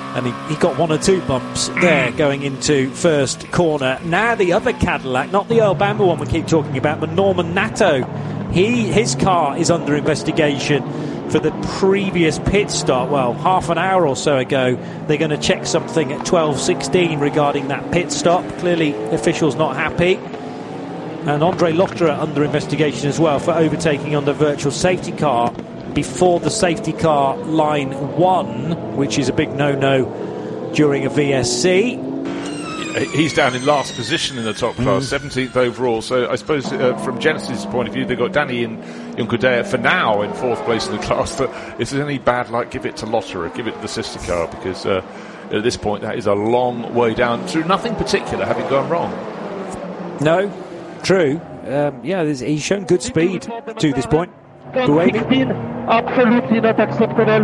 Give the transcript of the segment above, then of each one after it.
And he got one or two bumps there going into first corner. Now the other Cadillac, not the Earl Bamber one we keep talking about, but Norman Nato. His car is under investigation for the previous pit stop. Well, half an hour or so ago, they're going to check something at 12:16 regarding that pit stop. Clearly, officials not happy. And Andre Lotterer under investigation as well for overtaking on the virtual safety car before the safety car line 1, which is a big no-no during a VSC. He's down in last position in the top class, 17th overall. So I suppose from Genesis' point of view, they've got Danny Juncadella for now in 4th place in the class. But if there's any bad luck, give it to Lotterer, give it to the sister car, because at this point that is a long way down through nothing particular having gone wrong. No, true. He's shown good speed to this point. Absolutely not acceptable.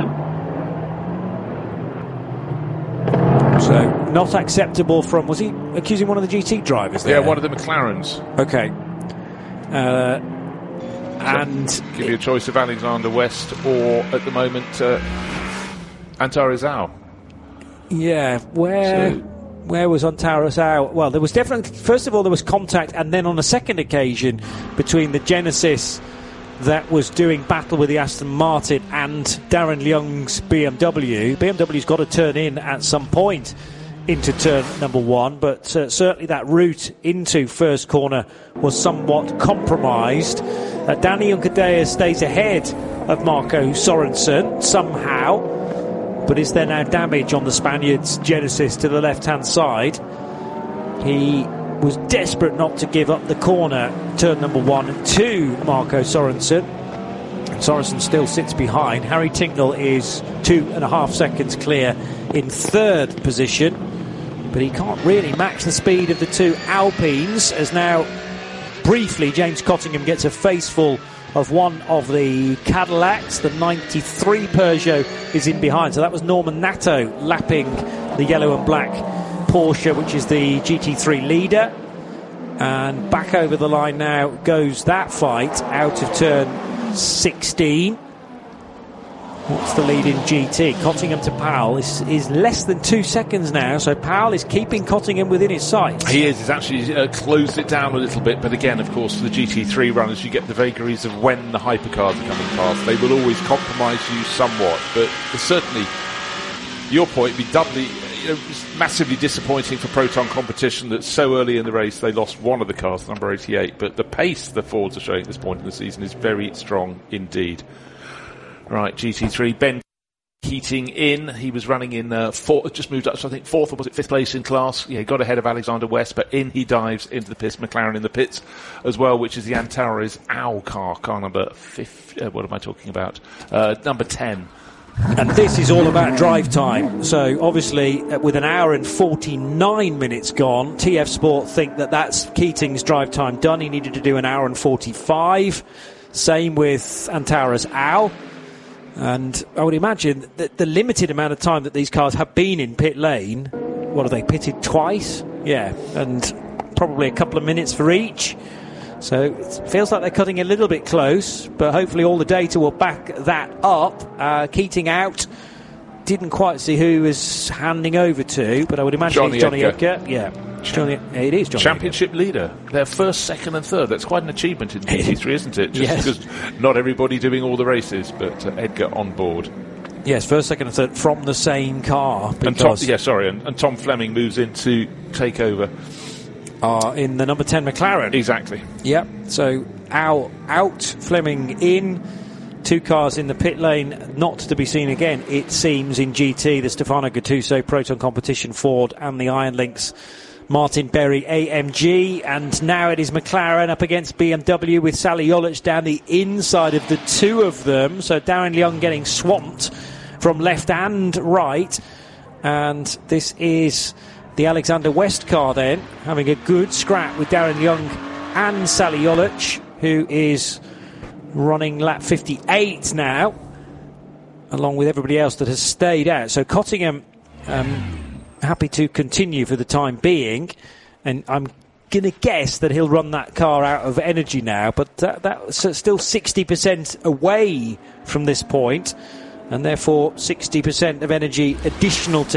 So, not acceptable from... Was he accusing one of the GT drivers there? Yeah, one of the McLarens. Okay. And... Give you a choice of Alexander West or, at the moment, Antara Zhao. Yeah, where was Antara Zhao? Well, there was definitely... First of all, there was contact, and then on a second occasion, between the Genesis that was doing battle with the Aston Martin and Darren Leung's BMW. BMW's got to turn in at some point into turn number 1, but certainly that route into first corner was somewhat compromised. Danny Juncadella stays ahead of Marco Sorensen somehow, but is there now damage on the Spaniard's Genesis to the left-hand side? He was desperate not to give up the corner, turn number 1 to Marco Sorensen. Sorensen still sits behind. Harry Tincknell is 2.5 seconds clear in 3rd position, but he can't really match the speed of the two Alpines, as now briefly James Cottingham gets a faceful of one of the Cadillacs. The 93 Peugeot is in behind, so that was Norman Nato lapping the yellow and black Porsche, which is the GT3 leader. And back over the line now goes that fight out of turn 16. What's the lead in GT? Cottingham to Powell is less than 2 seconds now, so Powell is keeping Cottingham within his sights. He is. He's actually closed it down a little bit, but again, of course, for the GT3 runners, you get the vagaries of when the hypercars are coming past. They will always compromise you somewhat, but certainly, your point, be doubly... it's massively disappointing for Proton Competition that so early in the race they lost one of the cars, number 88, but the pace the Fords are showing at this point in the season is very strong indeed. Right, GT3, Ben Keating in. He was running in fourth, just moved up, so I think 4th or was it 5th place in class. Yeah, he got ahead of Alexander West, but in he dives into the pits. McLaren in the pits as well, which is the Antares OW car number 5. What am I talking about? Number 10. And this is all about drive time. So obviously, with an hour and 49 minutes gone, TF Sport think that that's Keating's drive time done. He needed to do an hour and 45. Same with Antares OW. And I would imagine that the limited amount of time that these cars have been in pit lane, what are they, pitted twice? Yeah, and probably a couple of minutes for each. So it feels like they're cutting a little bit close, but hopefully all the data will back that up. Keating out. Didn't quite see who he was handing over to, but I would imagine it's Johnny Edgar. Yeah, it is Johnny Championship Edgar. leader. They're 1st, 2nd and 3rd. That's quite an achievement in GT3, isn't it? Yes. Because not everybody doing all the races, but Edgar on board. Yes, 1st, 2nd and 3rd from the same car. And Tom Fleming moves in to take over. In the number 10 McLaren. Exactly. Yep. So out, Fleming in. 2 cars in the pit lane, not to be seen again, it seems, in GT. The Stefano Gattuso Proton Competition Ford and the Iron Lynx Martin Berry AMG. And now it is McLaren up against BMW with Sally Jolic down the inside of the two of them. So Darren Leung getting swamped from left and right. And this is the Alexander West car then, having a good scrap with Darren Leung and Sally Jolic, who is running lap 58 now, along with everybody else that has stayed out. So Cottingham happy to continue for the time being, and I'm going to guess that he'll run that car out of energy now, but that's still 60% away from this point, and therefore 60% of energy additional to